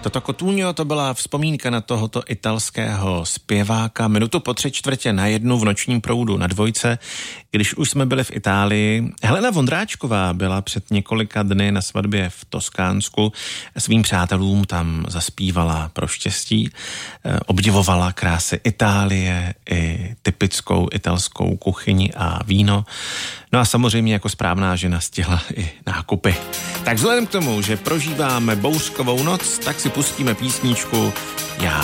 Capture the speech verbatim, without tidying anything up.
Toto Cotugno, to byla vzpomínka na tohoto italského zpěváka. Minutu po tři čtvrtě na jednu v nočním proudu na dvojce, když už jsme byli v Itálii. Helena Vondráčková byla před několika dny na svatbě v Toskánsku. Svým přátelům tam zaspívala pro štěstí, obdivovala krásy Itálie i typickou italskou kuchyni a víno. No a samozřejmě jako správná žena stihla i nákupy. Tak vzhledem k tomu, že prožíváme bouřkovou noc, tak si pustíme písničku Já